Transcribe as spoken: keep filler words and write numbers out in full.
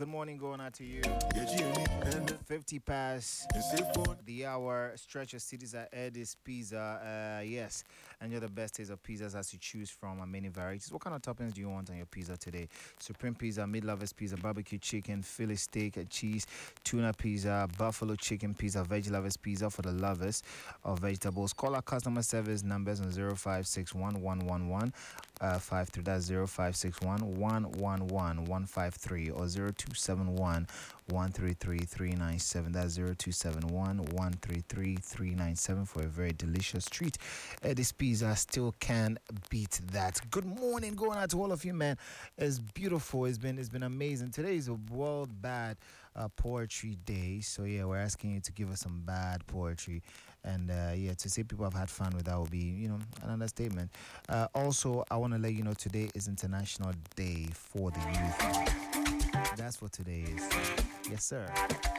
Good morning going out to you. fifty past the hour. Stretch your cities at Eddie's Pizza. Uh, yes, and you're the best taste of pizzas as you choose from uh, many varieties. What kind of toppings do you want on your pizza today? Supreme pizza, mid lovers pizza, barbecue chicken, Philly steak, and cheese, tuna pizza, buffalo chicken pizza, veg lovers pizza for the lovers of vegetables. Call our customer service numbers on zero five six one one one one uh, five three. That's zero five six one one one one one five three or zero two seven one one three three three nine seven. That's zero two seven one one three three three nine seven for a very delicious treat. Eddie's Pizza still can beat that. Good morning, going out to all of you, man. It's beautiful. It's been it's been amazing. Today is a World Bad uh, Poetry Day, so yeah, we're asking you to give us some bad poetry, and uh, yeah, to say people have had fun with that will be, you know, an understatement. Uh, also, I want to let you know today is International Day for the Youth. That's what today is. Yes, sir.